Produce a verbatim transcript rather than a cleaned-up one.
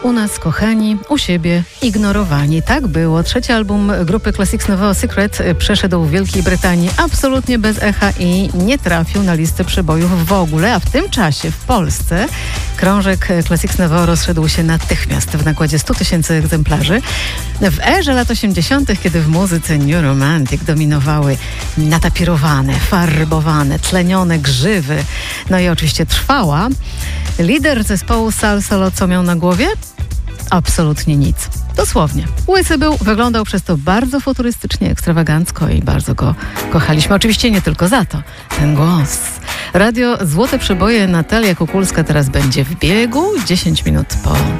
u nas kochani, u siebie ignorowani. Tak było. Trzeci album grupy Classics Novo Secret przeszedł w Wielkiej Brytanii absolutnie bez echa i nie trafił na listę przebojów w ogóle, a w tym czasie w Polsce krążek Classics Novo rozszedł się natychmiast w nakładzie stu tysięcy egzemplarzy. W erze lat osiemdziesiątych, kiedy w muzyce New Romantic dominowały natapirowane, farbowane, tlenione grzywy, no i oczywiście trwała, lider zespołu Sal Solo co miał na głowie? Absolutnie nic. Dosłownie. Łysy był, wyglądał przez to bardzo futurystycznie, ekstrawagancko i bardzo go kochaliśmy. Oczywiście nie tylko za to. Ten głos. Radio Złote Przeboje, Natalia Kukulska teraz będzie w biegu. dziesięć minut po